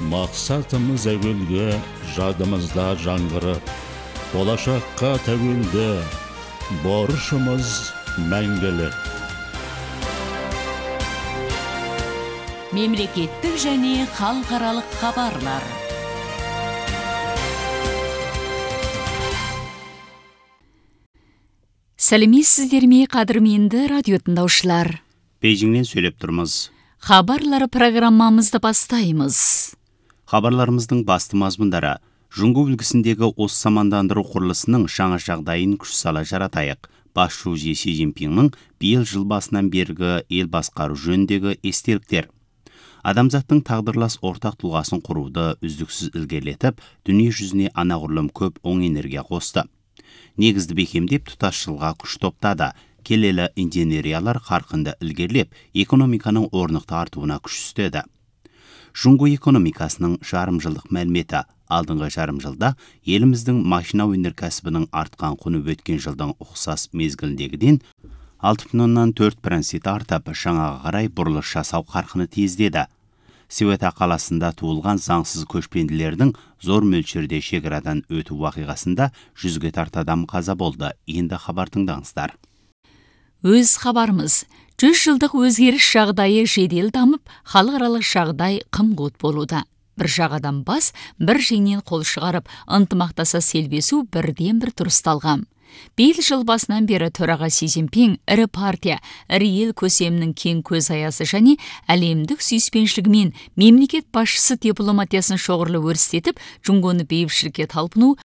Мақсатымыз әуелгі, жадымызда жаңғырып, болашаққа тәуелді, борышымыз мәңгілік. Мемлекеттік және халықаралық хабарлар. Сәлеметсіздер ме, қадірменді радио тыңдаушылар. Бейжіңнен сөйлеп тұрмыз. Хабарлар программамызды бастаймыз. Хабарларымыздың басты мазмұндары: Жұңғу үлгісіндегі осы самандандыру құрылысының жаңа жағдайын күш сала жаратайық. Басшы Си Цзиньпиннің биыл жыл басынан бергі ел басқару жөніндегі естеліктер. Адамзаттың тағдырлас ортақ тұлғасын құруды үздіксіз ілгерілетіп, дүние жүзіне анағұрлым көп оң энергия қосты. Негізді бекемдеп, тұтас жылға күш топтады. Келелі инженериялар қарқынды ілгерілеп, экономиканың орнықты артуына күш түстеді. Жұңғу экономикасының жарым жылдық мәліметі: алдыңғы жарым жылда еліміздің машина өнеркәсібінің артқан құны өткен жылдың ұқсас мезгіліндегіден 6,4% артып, жаңаға қарай бұрылыс жасау қарқыны тездеді. Сеуета қаласында туылған заңсыз көшпенділердің зор мөлшерде шекарадан өту уақиғасында 100-ге тарта адам қаза болды. Енді хабар тыңдаңыздар. Өз хабарымыз: 100 жылдық өзгеріс жағдайы жедел дамып, халықаралық жағдай қым-ғут болуда. Бір жағадан бас, бір жеңнен қол шығарып, ынтымақтаса селбесу бірден бір тұрысталған. Биыл жыл басынан бері төраға Си Цзиньпин ірі партия, ірі ел көсемінің кең көз аясы және әлемдік сүйіспеншілігімен мемлекет басшысы дипломатиясын шоғырлы өрістетіп, Жұңғоны бейбітшілікке талпыну,